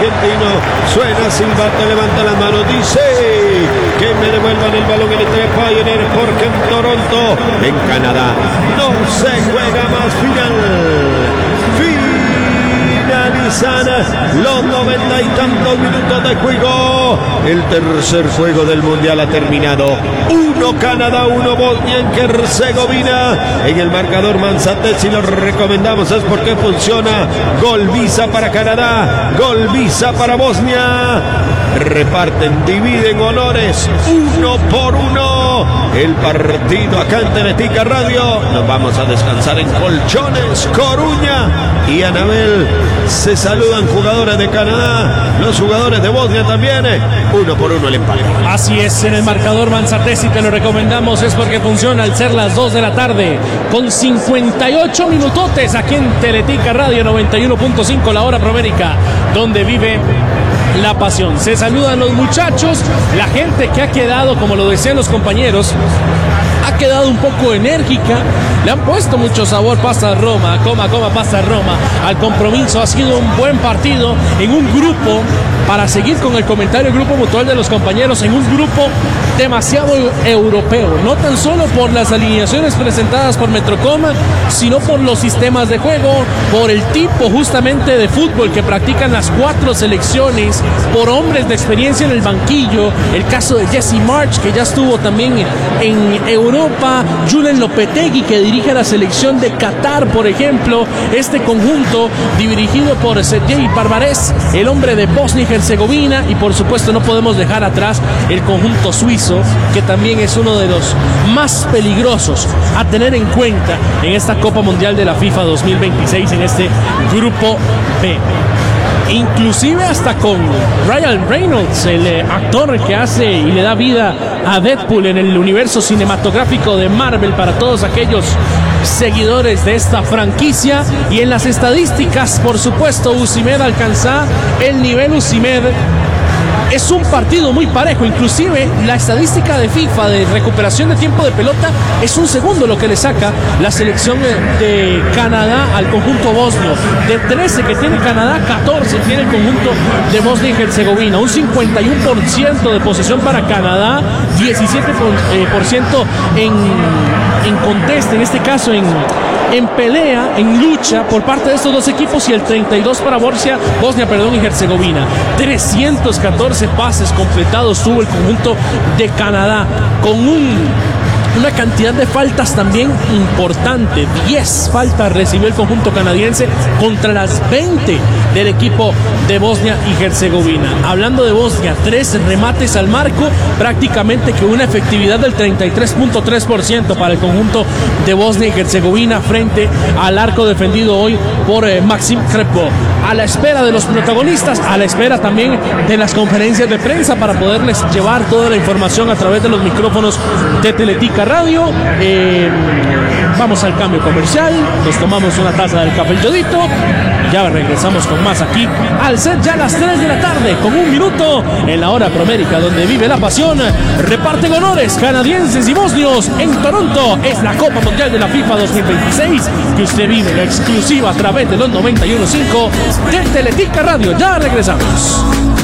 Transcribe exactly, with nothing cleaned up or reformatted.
argentino. Suena silbato, levanta las manos, dice que me devuelvan el balón en el Pioneer, porque en Toronto, en Canadá, no se juega más final. Finalizan los noventa y tantos minutos de juego. El tercer juego del Mundial ha terminado. Uno Canadá, uno Bosnia en Herzegovina. En el marcador Manzate, si lo recomendamos es porque funciona. Gol visa para Canadá, gol visa para Bosnia. Reparten, dividen honores, uno por uno. El partido acá en Teletica Radio. Nos vamos a descansar en colchones. Coruña y Anabel se saludan, jugadores de Canadá, los jugadores de Bosnia también. Uno por uno el empate. Así es, en el marcador Manzate, si te lo recomendamos es porque funciona al ser las dos de la tarde con cincuenta y ocho minutotes aquí en Teletica Radio noventa y uno punto cinco, la hora promérica, donde vive la pasión. Se saludan los muchachos, la gente que ha quedado, como lo decían los compañeros, ha quedado un poco enérgica, le han puesto mucho sabor pasta Roma, coma, coma, pasta Roma al compromiso. Ha sido un buen partido en un grupo, para seguir con el comentario, el grupo mutual de los compañeros, en un grupo demasiado europeo, no tan solo por las alineaciones presentadas por Metrocoma, sino por los sistemas de juego, por el tipo justamente de fútbol que practican las cuatro selecciones, por hombres de experiencia en el banquillo, el caso de Jesse March, que ya estuvo también en Europa, Julen Lopetegui, que dirige la selección de Qatar, por ejemplo, este conjunto dirigido por Sergei Barbarés, el hombre de Bosnia y Herzegovina, y por supuesto no podemos dejar atrás el conjunto suizo, que también es uno de los más peligrosos a tener en cuenta en esta Copa Mundial de la FIFA dos mil veintiséis, en este grupo B. Inclusive hasta con Ryan Reynolds, el eh, actor que hace y le da vida a Deadpool en el universo cinematográfico de Marvel, para todos aquellos seguidores de esta franquicia. Y en las estadísticas, por supuesto, Osimhen alcanza el nivel Osimhen. Es un partido muy parejo, inclusive la estadística de FIFA de recuperación de tiempo de pelota es un segundo lo que le saca la selección de Canadá al conjunto bosnio. De trece que tiene Canadá, catorce tiene el conjunto de Bosnia y Herzegovina. Un cincuenta y uno por ciento de posesión para Canadá, diecisiete por ciento en, en contest, en este caso en... en pelea, en lucha por parte de estos dos equipos, y el treinta y dos para Bosnia, Bosnia perdón, y Herzegovina. trescientos catorce pases completados tuvo el conjunto de Canadá, con un, una cantidad de faltas también importante. diez faltas recibió el conjunto canadiense contra las veinte del equipo de Bosnia y Herzegovina. Hablando de Bosnia, tres remates al marco, prácticamente que una efectividad del treinta y tres punto tres por ciento para el conjunto de Bosnia y Herzegovina frente al arco defendido hoy por eh, Maxim Krepko. A la espera de los protagonistas, a la espera también de las conferencias de prensa para poderles llevar toda la información a través de los micrófonos de Teletica Radio. Eh, vamos al cambio comercial, nos tomamos una taza del café Yodito, ya regresamos con más aquí al set, ya a las tres de la tarde con un minuto en la hora promérica, donde vive la pasión. Reparten honores canadienses y bosnios en Toronto. Es la Copa Mundial de la FIFA dos mil veintiséis que usted vive en exclusiva a través de los noventa y uno punto cinco de Teletica Radio. Ya regresamos.